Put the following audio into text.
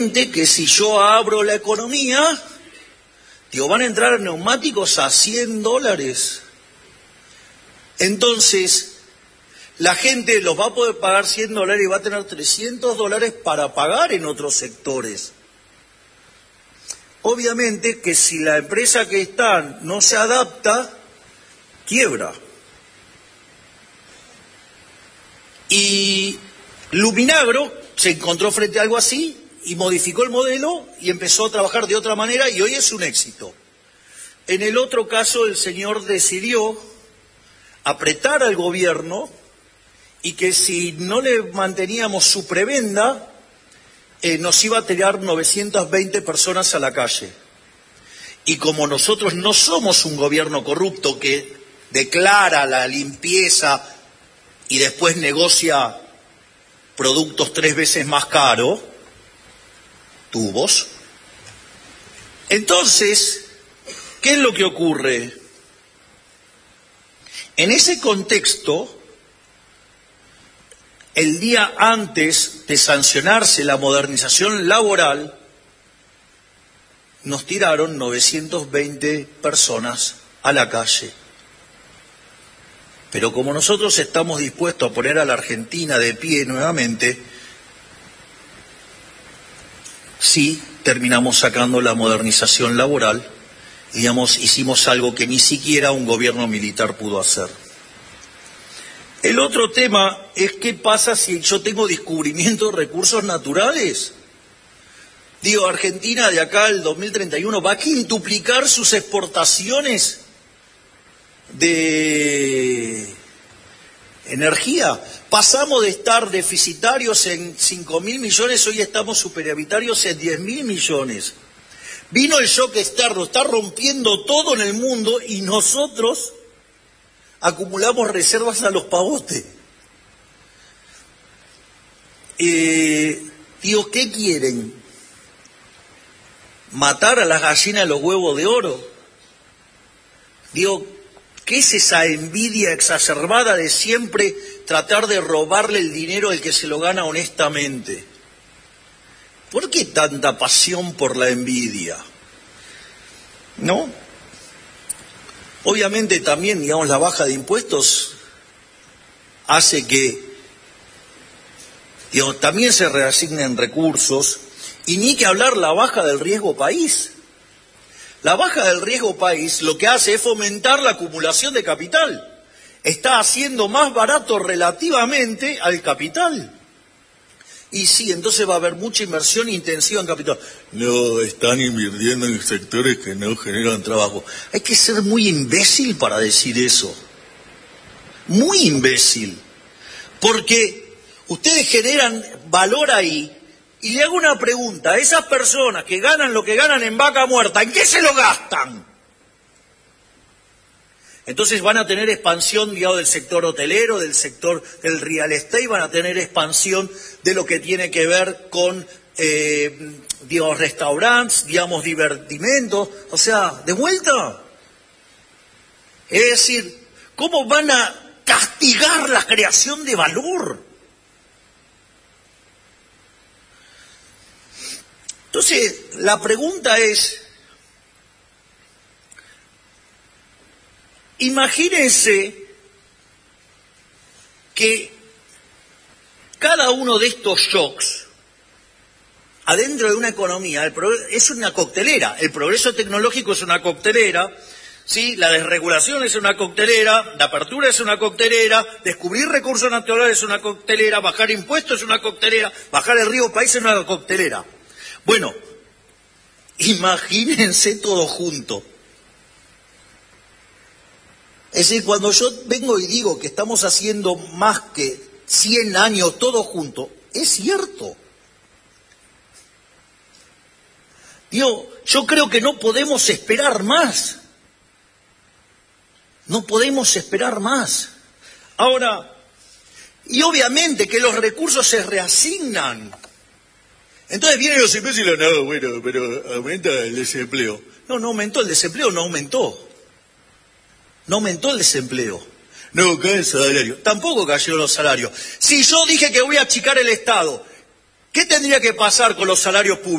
Que si yo abro la economía, van a entrar neumáticos a $100. Entonces, la gente los va a poder pagar $100 y va a tener $300 para pagar en otros sectores. Obviamente que si la empresa que está no se adapta, quiebra. Y Luminagro se encontró frente a algo así y modificó el modelo y empezó a trabajar de otra manera y hoy es un éxito. En el otro caso, el señor decidió apretar al gobierno y que si no le manteníamos su prebenda, nos iba a tirar 920 personas a la calle. Y como nosotros no somos un gobierno corrupto que declara la limpieza y después negocia productos 3 veces más caros, tubos. Entonces, ¿qué es lo que ocurre? En ese contexto, el día antes de sancionarse la modernización laboral, nos tiraron 920 personas a la calle. Pero como nosotros estamos dispuestos a poner a la Argentina de pie nuevamente, sí terminamos sacando la modernización laboral, hicimos algo que ni siquiera un gobierno militar pudo hacer. El otro tema es qué pasa si yo tengo descubrimiento de recursos naturales. Argentina de acá al 2031 va a quintuplicar sus exportaciones de energía. Pasamos de estar deficitarios en 5.000 millones, hoy estamos superavitarios en 10.000 millones. Vino el shock externo, está rompiendo todo en el mundo y nosotros acumulamos reservas a los pavotes. ¿Qué quieren? ¿Matar a las gallinas de los huevos de oro? ¿Qué es esa envidia exacerbada de siempre tratar de robarle el dinero al que se lo gana honestamente? ¿Por qué tanta pasión por la envidia? ¿No? Obviamente también, la baja de impuestos hace que, también se reasignen recursos, y ni que hablar la baja del riesgo país. La baja del riesgo país lo que hace es fomentar la acumulación de capital. Está haciendo más barato relativamente al capital. Y sí, entonces va a haber mucha inversión intensiva en capital. No, están invirtiendo en sectores que no generan trabajo. Hay que ser muy imbécil para decir eso. Muy imbécil. Porque ustedes generan valor ahí. Y le hago una pregunta. Esas personas que ganan lo que ganan en vaca muerta, ¿en qué se lo gastan? Entonces van a tener expansión, del sector hotelero, del sector del real estate, van a tener expansión de lo que tiene que ver con, restaurantes, divertimentos, de vuelta. Es decir, ¿cómo van a castigar la creación de valor? Entonces, la pregunta es, imagínense que cada uno de estos shocks, adentro de una economía, es una coctelera. El progreso tecnológico es una coctelera, ¿sí? La desregulación es una coctelera, la apertura es una coctelera, descubrir recursos naturales es una coctelera, bajar impuestos es una coctelera, bajar el riesgo país es una coctelera. Bueno, imagínense todo junto. Es decir, cuando yo vengo y digo que estamos haciendo más que 100 años todo junto, es cierto. Yo creo que no podemos esperar más. No podemos esperar más. Ahora, y obviamente que los recursos se reasignan. Entonces vienen los imbéciles, no, bueno, pero aumenta el desempleo. No aumentó el desempleo, no aumentó. No aumentó el desempleo. No, cae el salario. Tampoco cayó los salarios. Si yo dije que voy a achicar el Estado, ¿qué tendría que pasar con los salarios públicos?